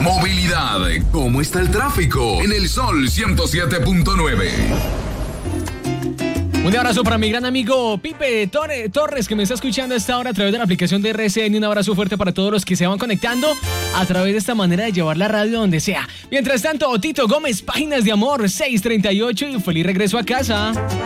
Movilidad. ¿Cómo está el tráfico? En el Sol 107.9. Un abrazo para mi gran amigo Pipe Torres, que me está escuchando a esta hora a través de la aplicación de RCN. Un abrazo fuerte para todos los que se van conectando a través de esta manera de llevar la radio donde sea. Mientras tanto, Tito Gómez, Páginas de Amor, 6:38, y feliz regreso a casa.